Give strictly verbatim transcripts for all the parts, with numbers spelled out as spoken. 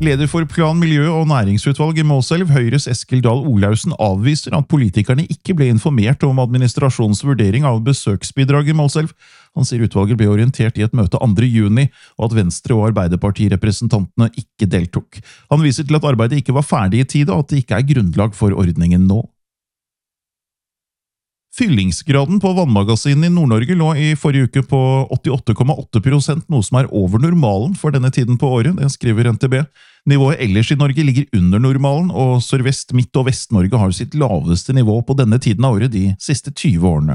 Leder for Plan, miljø og næringsutvalg i Målselv, Høyres Eskil Dahl Olaussen, avviser at politikerne ikke ble informert om administrasjonens vurdering av besøksbidrag i Målselv. Han sier utvalget ble orientert i et møte andre juni, og at Venstre- og Arbeiderpartirepresentantene ikke deltok. Han viser til at arbeidet ikke var ferdig i tide, og at det ikke er grunnlag for ordningen nå. Fyllingsgraden på vannmagasinene i Nord-Norge lå i forrige uke på åttiåtte komma åtte prosent, noe som er over normalen for denne tiden på året, det skriver N T B. Nivået ellers i Norge ligger under normalen, og Sørvest, Midt- og Vest-Norge har sitt laveste nivå på denne tiden av året de siste tyve årene.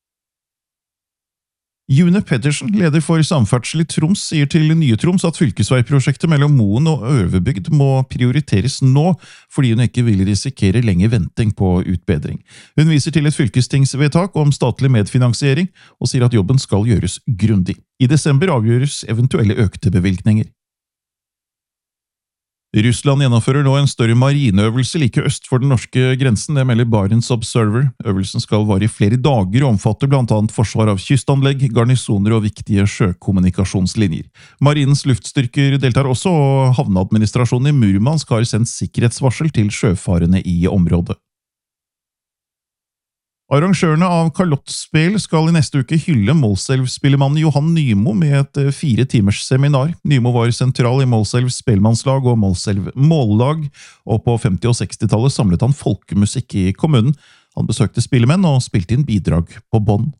June Pettersen, leder for Samferdsel i Troms, sier til Nye Troms at fylkesveiprosjektet mellom Moen og Øverbygd må prioriteres nå, fordi hun ikke vil risikere lenge venting på utbedring. Hun viser til et fylkestingsvedtak om statlig medfinansiering, og sier at jobben skal gjøres grundig. I desember avgjøres eventuelle økte bevilgninger. Russland gjennomfører nå en større marineøvelse like øst for den norske grensen, det melder Barents Observer. Øvelsen skal vare i flere dager og omfatter blant annet forsvar av kystanlegg, garnisoner og viktige sjøkommunikasjonslinjer. Marinens luftstyrker deltar også, og havneadministrasjonen i Murmansk har sendt sikkerhetsvarsel til sjøfarende i området. Arrangørene av Kalottspel skal i neste uke hylle Målselv-spillemannen Johan Nymo med et fire timers seminar. Nymo var sentral i Målselv spelmannslag og Målselv mållag, og på femti- og sekstitallet samlet han folkemusikk i kommunen. Han besøkte spillemenn og spilte inn bidrag på bånd.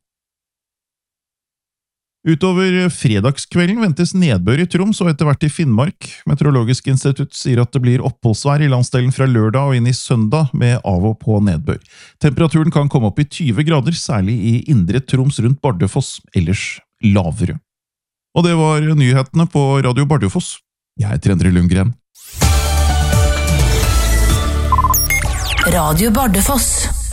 Utover fredagskvelden ventes nedbør i Troms og etter hvert i Finnmark. Meteorologisk institutt sier at det blir oppholdsvær i landsdelen fra lørdag og inn i søndag med av og på nedbør. Temperaturen kan komme opp i tyve grader, særlig i indre Troms rundt Bardufoss, ellers lavere. Og det var nyhetene på Radio Bardufoss. Jeg heter Endre Lundgren. Radio Bardufoss.